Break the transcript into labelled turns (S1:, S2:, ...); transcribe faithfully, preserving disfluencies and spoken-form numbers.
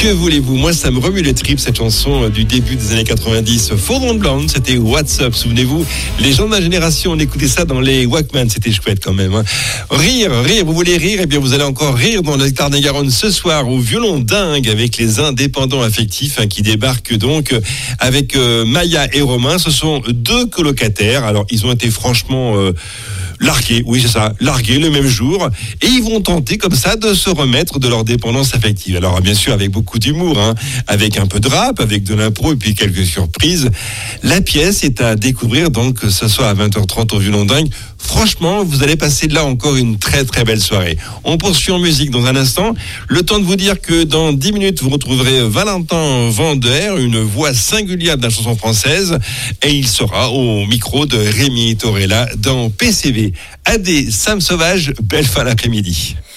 S1: Que voulez-vous? Moi, ça me remue les tripes, cette chanson du début des années quatre-vingt-dix. Four Non Blonde, c'était What's Up. Souvenez-vous, les gens de ma génération, on écoutait ça dans les Walkman. C'était chouette quand même. Hein. Rire, rire. Vous voulez rire? Eh bien, vous allez encore rire dans le Tarn-et-Garonne ce soir au violon dingue avec les indépendants affectifs hein, qui débarquent donc avec euh, Maya et Romain. Ce sont deux colocataires. Alors, ils ont été franchement... Euh, largués, oui c'est ça, largués le même jour, et ils vont tenter comme ça de se remettre de leur dépendance affective. Alors bien sûr avec beaucoup d'humour, hein, avec un peu de rap, avec de l'impro et puis quelques surprises. La pièce est à découvrir donc ce soir à vingt heures trente au violon dingue. Franchement, vous allez passer là encore une très très belle soirée. On poursuit en musique dans un instant. Le temps de vous dire que dans dix minutes, vous retrouverez Valentin Vander, une voix singulière de la chanson française, et il sera au micro de Rémi Torella dans P C V. Adé, Sam Sauvage, belle fin l'après-midi.